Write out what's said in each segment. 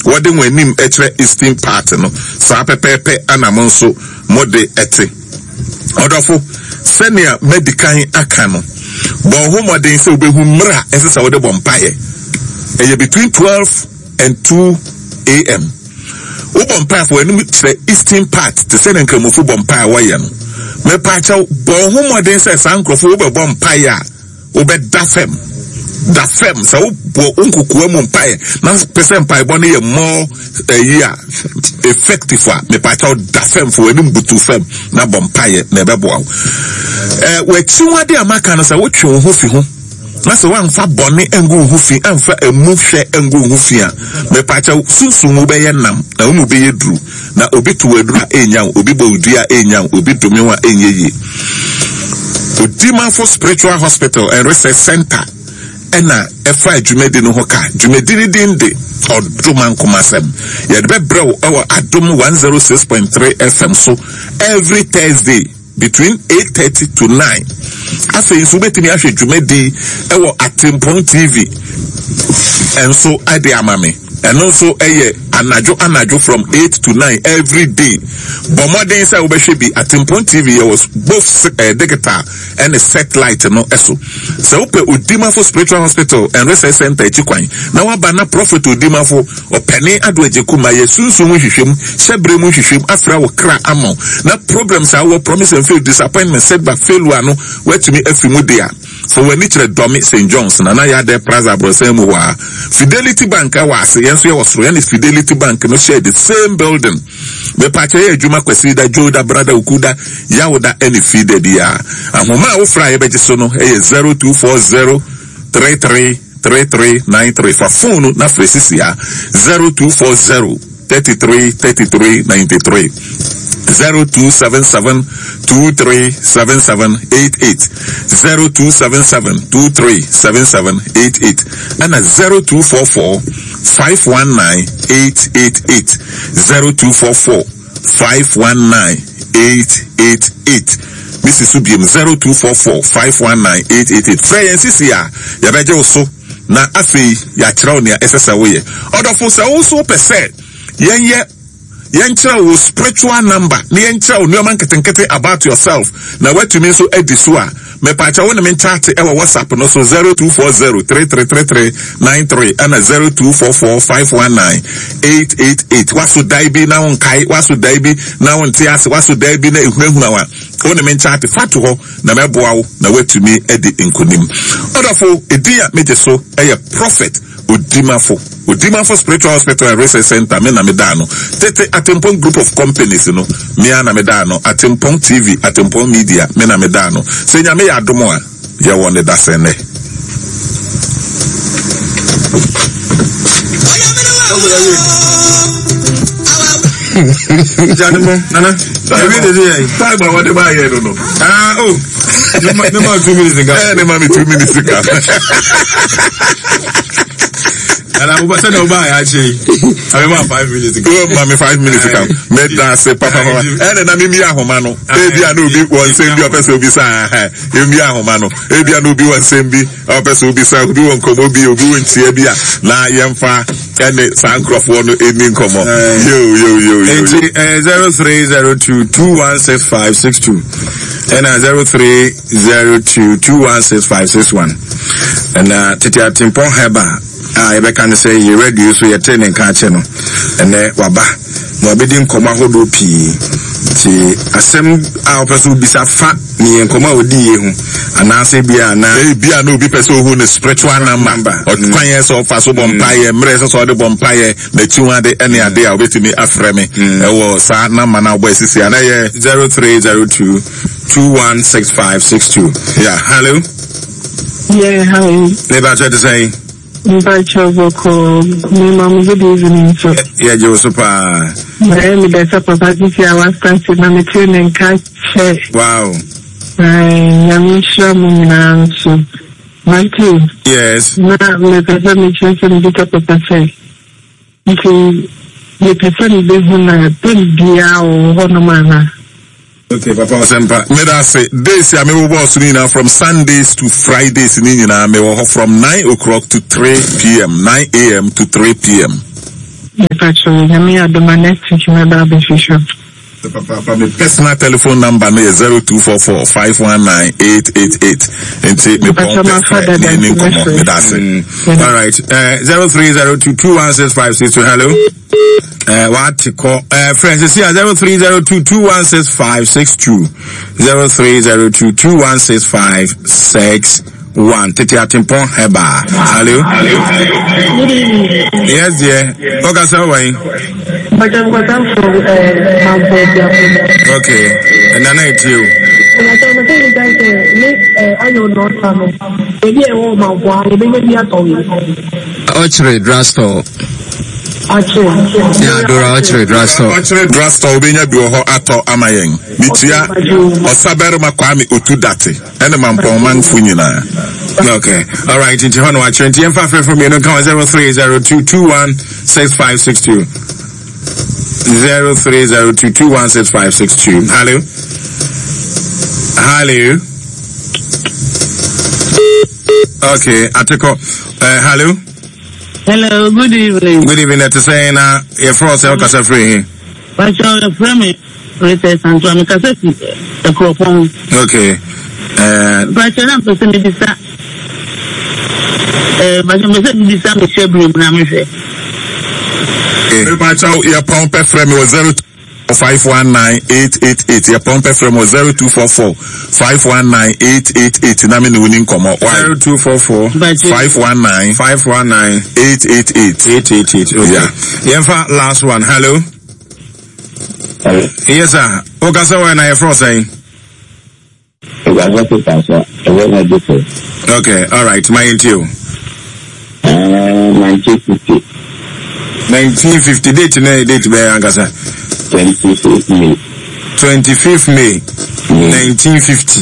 what the when him eastern part no sa pepepe anamonso mode ete odofo senior medical akano bon ho modern say obehu mra esesa wo de bompaye between 12 and 2 a.m. wo bompaye for any eastern part to send nkremofo bompaye waye no me pa cha bon ho modern say sankrofo wo be bompaye a wo be dafem so wo unkukuwa mu mpaye na person mpaye bo ne more effective me pa cha dafem for any butu fem na bompaye na be bo we chiwade amaka no say wo twe ho fi ho na se wan fa bone engu ho fi anfa emu hwe engu ho fi a me pa cha sunsun wo be ye nam na wo be ye duru na obi to waduru enya obi bo dua enya obi domewa enyeyi Odima for Spiritual Hospital and Research Center ena efa adwumedi no hoka dwumedi dinde oduman komasem ye de bebrel our adum 106.3 FM so every Thursday between 8:30 to 9 afei so betimi ahwe dwumedi ewo Atempon TV and so ade amame and also anajo from 8 to 9 every day. But more than say we should be at Tempon TV was both digital and a satellite no eso. So pe Odima for Spiritual Hospital and Research Center Chikwan. Now abana prophet Odima for opene adweje kuma yesunsu mu hwehwem, shebre mu hwehwem afra wo kra amon. Na programs are we promise and fail disappointment setback failure no wetumi afimu dia. So when it's Domi St. John's, and I had the Plaza Brosemu Fidelity Bank, I was Fidelity Bank, no share the same building. The Pacha Juma Kwesida, Joda, Brother Ukuda, Yaoda, any feeder dia. And Homa Fry Bejisono, 0240 3393 for phone, na Fresisia, 0240 3393 0277 237788 0277 237788 and a 0244 519 888 0244 519 888 Mrs. Subium 0244 519 888 Frey and Cisia yabeje oso na afi ya chrawnia SSAwe odofo se also percent yencha wo spiritual number ni yencha wo nneoma nketenkete about yourself na wetu mi so edisua me pacha wo na me chat e wa WhatsApp no so 0240333393 and 0244519888 waso daibi na won kai waso daibi na won tiase waso daibi na ehunahuna wa wo na me chat fatu ho na me boa wo na wetu mi edi nkonim odafo edia meje so e prophet Odima for Spiritual Hospital and Research Center me na medano tete Atempon group of companies no me na medano Atempon TV Atempon Media me na medano senya me ya domo a ye won da sene Janimo nana ebi de dey time ba wode ba ye no me ma 2 minutes ago me ma 2 minutes ago and I was saying about actually I remember 5 minutes ago. Mami 5 minutes ago. Me da se papa. And na mi ahoma no. Ebi anu bi won sem bi opese obi sa emi ahoma no. Ebi anu bi won sem bi opese obi sa obi won komo bi obi won tie bi a na yemfa ene sankrofo no eni nkomo. Yo. 0302216562 and 0302216561 and tete Atempon Heba I can say you ready so you're training catching no and waba no bedi nkoma hodo pi ti asem a person bisa fa ni nkoma odi ehu anase bia na bia no bi person who no spiritual number or kwanye so fa so bompaye mre so de bompaye na chiwade ene ade a obetimi afreme e wo sa number na obo esisi ana ye 0302 216562 yeah hello yeah hi never try to say Bachoboko, my mom, good evening. So, yeah, Joseph. I am the Papa. This year I was starting on the training catch. Wow. I am sure Mumina. So, Matthew. Yes. Now, my person is chasing the Papa say. Okay, the person is doing a big deal or Honamana. Okay, Papa Sempa. Me da say days ya me wo boss ni na from Sundays to Fridays ni na me wo from 9 o'clock to 3 p.m. 9 a.m. to 3 p.m. catch you. I mean, I do my next week, my baby fisher. My personal telephone number is 0244-519-888. And take me all right. 0302216562. Hello. What to call friends is here 0302216562. 0302216561. Tete Timpon Heba. Hello. Yes, dear. Okay, so why? Okay. And then I tell you. Orchard Drugstore. Yeah, Dora Orchard Drugstore. Orchard Drugstore benya bi ho ato amayen. Bitia Osaber makwami otudate. Ene mampoman funyina. Okay. All right. Into Hono at 20 and 5 from you. 0302216562. 0302216562. Hello. Hello. Okay. Atiko. Hello. Hello. Good evening. Good evening. To say na your first Elkasa free here. But your friend recess and to Amikasa the cropon. Okay. But you're not person to this. But you must be some Chebri Namife. Your pump frame was 02519888. Your pump frame was 0244-519-888. Nami ni winning come out. 0244-519-888. Okay. Yeah. Last one. Hello. Hello. Yes, sir. Okay, so when I first say. Okay. All right. My interview. 1950. 1950 date where Angasa 25th May 1950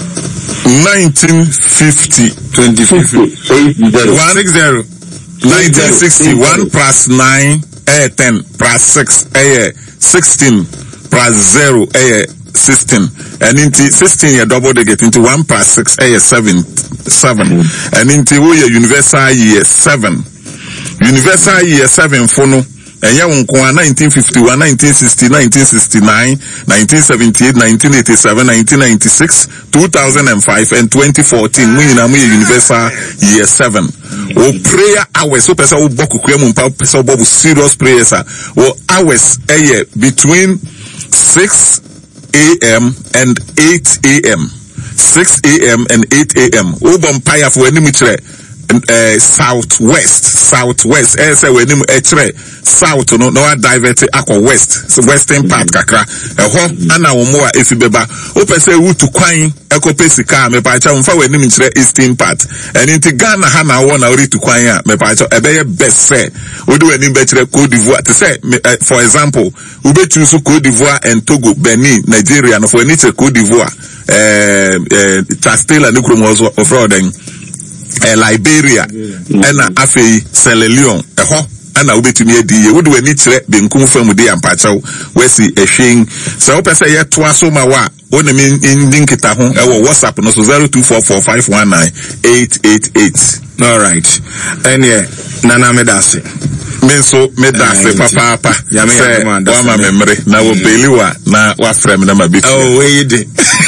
1960 1 plus 9 10 plus 6 16 plus 0 16 and into 16 you double they get into 1 plus 6 7 and into universal year 7 Universal year 7 fono and ya wonko 1951 1960 1969 1978 1987 1996 2005 and 2014 we na universal year 7 o prayer hours so person wo boku kwemu mpa person bobu serious prayers o hours between 6 a.m. and 8 a.m. 6 a.m. and 8 a.m. o bompire for any mitre southwest say we nim south no divert akwa west so western part kakra ho ana wo mo a efibeba o pese wutu kwan ekope sika me pa cha mfa we nim kire eastern part and into Ghana ha na wo na ori tu kwan a me pa cha ebeye best say we do we nim be kire Cote d'Ivoire to say for example we be choose Cote d'Ivoire and Togo Benin Nigeria no for any Cote d'Ivoire Tastela ni krum was of Roden Liberia and Afe Sierra Leone and I will be to me a day. Would we need to be in Kumfam de Ampacho, where see a shing? So, I say, yet twice so my wa, when I mean in Dinkitahon, our WhatsApp, no 0244-519-888. All right. And yeah, Nana Medasi. Menso medase papa say wama memory na wo beliwa na wa frame na mabiti oh we did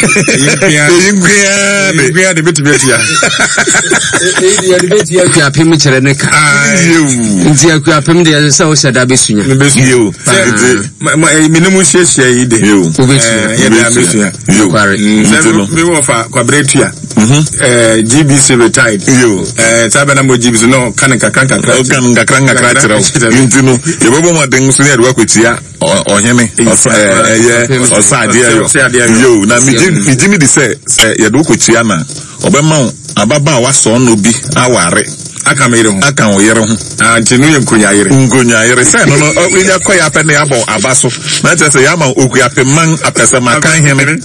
yingua de beti ya de beti ya kwa pem kire ne ka nti akwa pem de se wo shada besunya yo minimum share yi de yo ya de abesunya yo kware me wo fa kwa bretua GBC retired yo sabana mo GBC no kan kakranka tira intino yebobo maden so ne kwatia ohene osadia yo na mijimi di se yedo kwatia na obema ababa waso no bi aware aka o yere ho antinu ye nkonya yere se no enya koya pe ne abo abaso na tese ya ma okuya pe man apese makan hene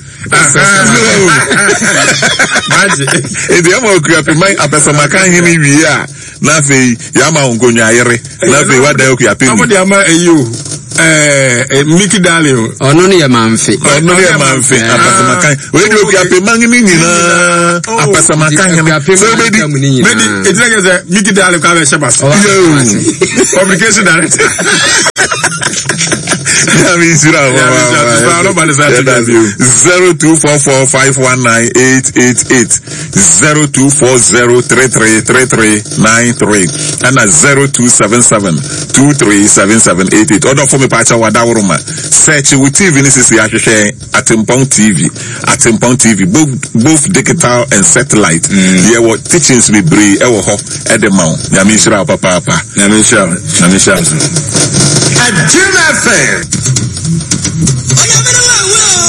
maji edi ama okuya pe man apese makan hene wi a na fe ya ma nkonya yere na fe wada okuya pe amodi ama eyo Mickey Dalio. Ono ne manfe. Ono ne manfe. Apasamakan. We do obi apemangi ni nyina. Apasamakan. So maybe it's like Mickey Dalio ka be shebas. Publication director. I mean, 0244519888 0240333393 and 0277237788. Order for me pacha wadaworuma. Search with TV this is share Atimpong TV. Atimpong TV both digital and satellite. Yeah, what teachings be bri ewo ho edemau. Yamishra papa. Yamishra. At Jim FM.